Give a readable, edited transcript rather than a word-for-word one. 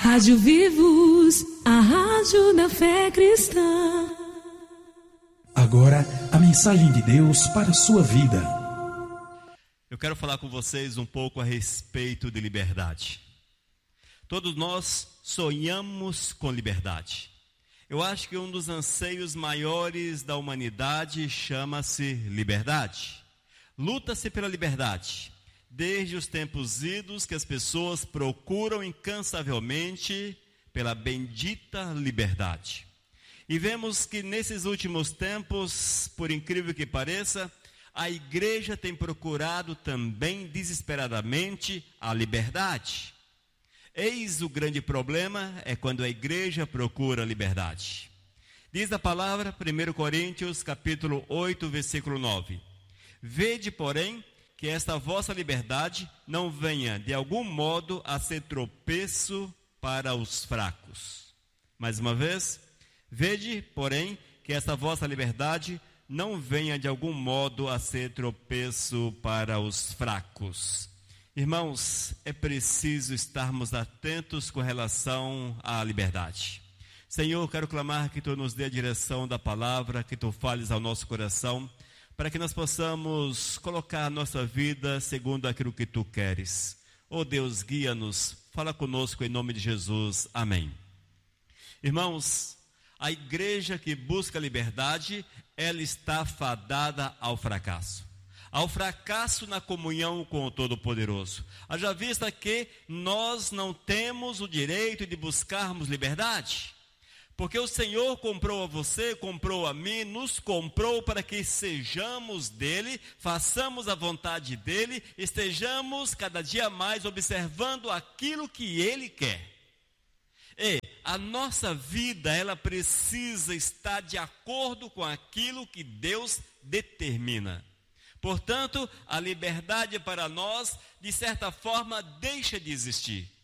Rádio Vivos, a rádio da fé cristã. Agora, a mensagem de Deus para a sua vida. Eu quero falar com vocês um pouco a respeito de liberdade. Todos nós sonhamos com liberdade. Eu acho que um dos anseios maiores da humanidade chama-se liberdade. Luta-se pela liberdade. Desde os tempos idos que as pessoas procuram incansavelmente pela bendita liberdade. E vemos que nesses últimos tempos, por incrível que pareça, a igreja tem procurado também desesperadamente a liberdade. Eis o grande problema, é quando a igreja procura a liberdade. Diz a palavra, 1 Coríntios, capítulo 8, versículo 9. Vede, porém, que esta vossa liberdade não venha de algum modo a ser tropeço para os fracos. Mais uma vez, vede, porém, que esta vossa liberdade não venha de algum modo a ser tropeço para os fracos. Irmãos, é preciso estarmos atentos com relação à liberdade. Senhor, quero clamar que Tu nos dê a direção da palavra, que Tu fales ao nosso coração, para que nós possamos colocar a nossa vida segundo aquilo que Tu queres. Oh Deus, guia-nos, fala conosco em nome de Jesus. Amém. Irmãos, a igreja que busca liberdade, ela está fadada ao fracasso. Ao fracasso na comunhão com o Todo-Poderoso. Haja vista que nós não temos o direito de buscarmos liberdade. Porque o Senhor comprou a você, comprou a mim, nos comprou para que sejamos dele, façamos a vontade dele, estejamos cada dia mais observando aquilo que ele quer. E a nossa vida, ela precisa estar de acordo com aquilo que Deus determina. Portanto, a liberdade para nós, de certa forma, deixa de existir.